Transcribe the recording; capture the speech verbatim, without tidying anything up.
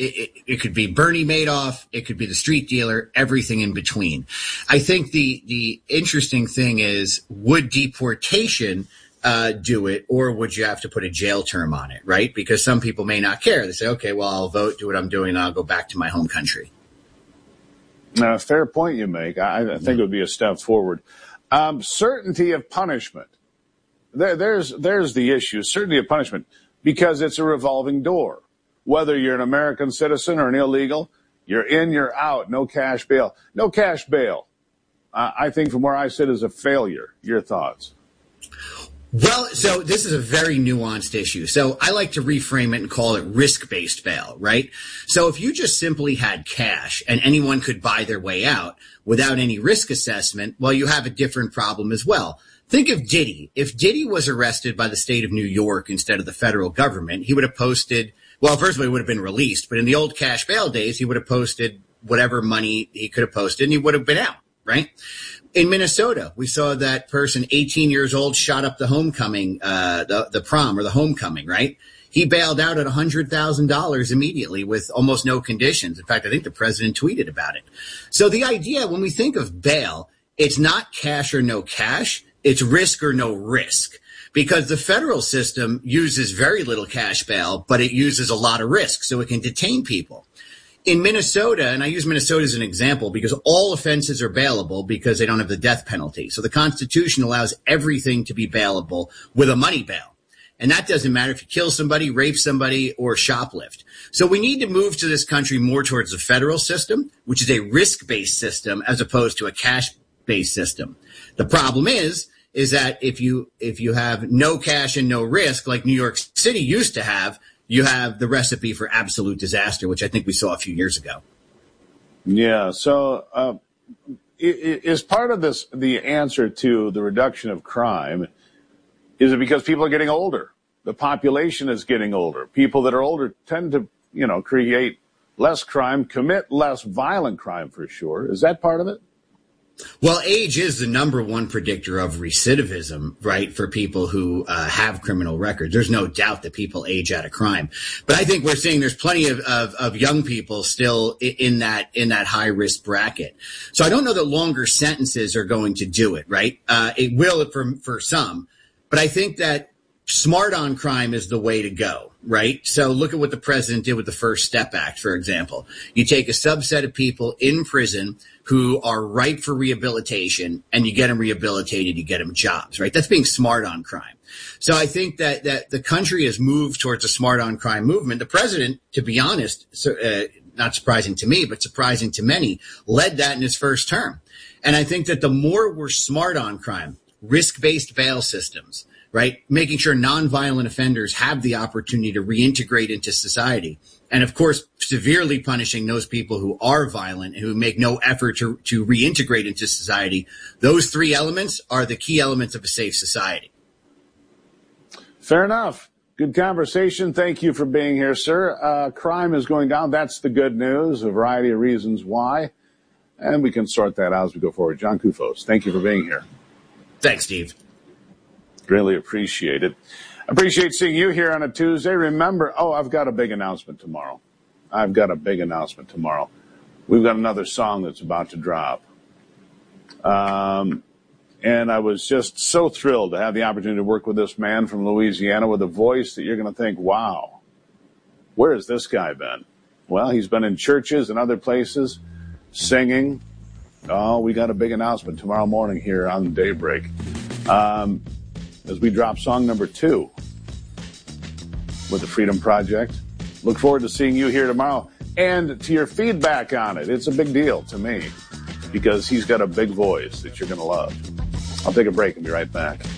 It, it, it could be Bernie Madoff. It could be the street dealer, everything in between. I think the, the interesting thing is, would deportation uh, do it, or would you have to put a jail term on it, right? Because some people may not care. They say, okay, well, I'll vote, do what I'm doing, and I'll go back to my home country. Uh, fair point you make. I, I think it would be a step forward. Um, certainty of punishment. There, there's, there's the issue, certainty of punishment, because it's a revolving door. Whether you're an American citizen or an illegal, you're in, you're out, no cash bail. No cash bail, uh, I think from where I sit, is a failure. Your thoughts? Well, so this is a very nuanced issue. So I like to reframe it and call it risk-based bail, right? So if you just simply had cash and anyone could buy their way out without any risk assessment, well, you have a different problem as well. Think of Diddy. If Diddy was arrested by the state of New York instead of the federal government, he would have posted, well, first of all, he would have been released. But in the old cash bail days, he would have posted whatever money he could have posted and he would have been out, right? In Minnesota, we saw that person, eighteen years old, shot up the homecoming, uh, the, the prom or the homecoming, right? He bailed out at one hundred thousand dollars immediately with almost no conditions. In fact, I think the president tweeted about it. So the idea, when we think of bail, it's not cash or no cash. It's risk or no risk, because the federal system uses very little cash bail, but it uses a lot of risk, so it can detain people. In Minnesota, and I use Minnesota as an example because all offenses are bailable because they don't have the death penalty. So the Constitution allows everything to be bailable with a money bail. And that doesn't matter if you kill somebody, rape somebody, or shoplift. So we need to move to this country more towards the federal system, which is a risk-based system as opposed to a cash-based system. The problem is, is that if you, if you have no cash and no risk, like New York City used to have, you have the recipe for absolute disaster, which I think we saw a few years ago. Yeah. So, uh, is part of this the answer to the reduction of crime? Is it because people are getting older? The population is getting older. People that are older tend to, you know, create less crime, commit less violent crime for sure. Is that part of it? Well, age is the number one predictor of recidivism, right, for people who uh, have criminal records. There's no doubt that people age out of crime. But I think we're seeing there's plenty of, of, of young people still in that in that high risk bracket. So I don't know that longer sentences are going to do it, right? Uh, it will for, for some. But I think that smart on crime is the way to go, right? So look at what the president did with the First Step Act, for example. You take a subset of people in prison who are ripe for rehabilitation, and you get them rehabilitated, you get them jobs, right? That's being smart on crime. So I think that, that the country has moved towards a smart on crime movement. The president, to be honest, so, uh, not surprising to me, but surprising to many, led that in his first term. And I think that the more we're smart on crime, risk-based bail systems, right, making sure nonviolent offenders have the opportunity to reintegrate into society, and of course, severely punishing those people who are violent and who make no effort to, to reintegrate into society. Those three elements are the key elements of a safe society. Fair enough. Good conversation. Thank you for being here, sir. Uh, crime is going down. That's the good news. A variety of reasons why. And we can sort that out as we go forward. John Koufos, thank you for being here. Thanks, Steve. Really appreciate it. Appreciate seeing you here on a Tuesday. Remember, oh, I've got a big announcement tomorrow. I've got a big announcement tomorrow. We've got another song that's about to drop. Um, and I was just so thrilled to have the opportunity to work with this man from Louisiana with a voice that you're going to think, wow, where has this guy been? Well, he's been in churches and other places singing. Oh, we got a big announcement tomorrow morning here on Daybreak. Um, as we drop song number two with the Freedom Project. Look forward to seeing you here tomorrow and to your feedback on it. It's a big deal to me because he's got a big voice that you're going to love. I'll take a break and be right back.